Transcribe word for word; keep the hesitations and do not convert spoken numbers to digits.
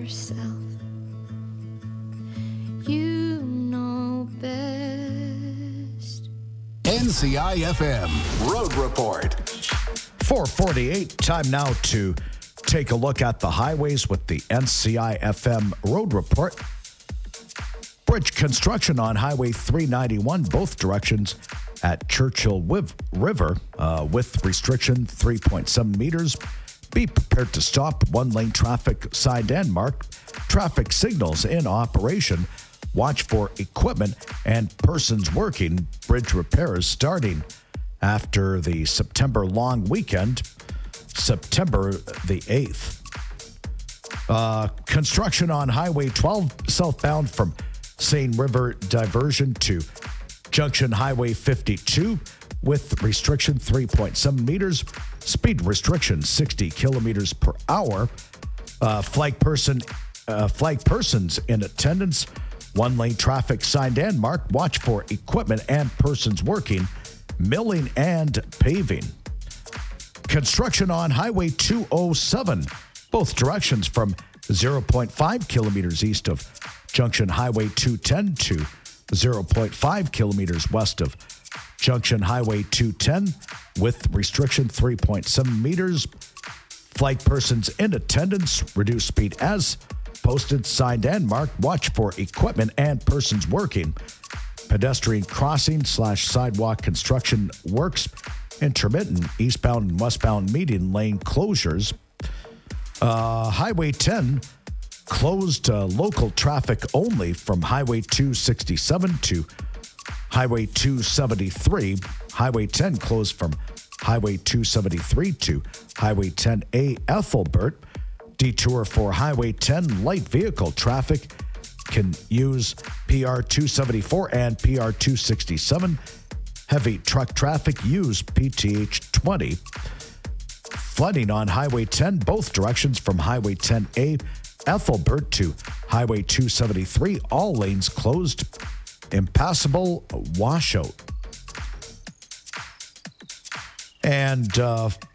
yourself. You know best. N C I F M Road Report. four forty-eight, time now to take a look at the highways with the N C I F M Road Report. Bridge construction on Highway three ninety-one, both directions at Churchill River, uh, with restriction three point seven meters. Be prepared to stop. One-lane traffic sign and marked. Traffic signals in operation. Watch for equipment and persons working. Bridge repairs starting after the September long weekend, September the eighth. Uh, construction on Highway twelve southbound from Seine River diversion to Junction Highway fifty-two with restriction three point seven meters. Speed restriction sixty kilometers per hour. Uh, flag person, uh, flag persons in attendance. One lane traffic signed and marked. Watch for equipment and persons working. Milling and paving. Construction on Highway two oh seven, both directions from zero point five kilometers east of Junction Highway two ten to zero point five kilometers west of Junction Highway two ten with restriction three point seven meters. Flag persons in attendance. Reduce speed as posted, signed and marked. Watch for equipment and persons working. Pedestrian crossing slash sidewalk construction works. Intermittent eastbound and westbound median lane closures. Uh, Highway ten closed uh, local traffic only from Highway two sixty-seven to Highway two seventy-three. Highway ten closed from Highway two seventy-three to Highway ten A Ethelbert. Detour for Highway ten light vehicle traffic can use P R two seventy-four and P R two sixty-seven. Heavy truck traffic use P T H twenty. Flooding on Highway ten, both directions from Highway ten A Ethelbert to Highway two seventy-three. All lanes closed. Impassable washout. And uh,